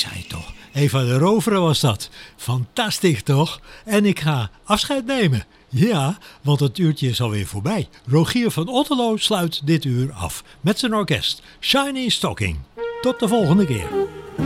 zei het toch. Eva de Rovere was dat. Fantastisch toch? En ik ga afscheid nemen. Ja, want het uurtje is alweer voorbij. Rogier van Otterlo sluit dit uur af met zijn orkest Shiny Stocking. Tot de volgende keer.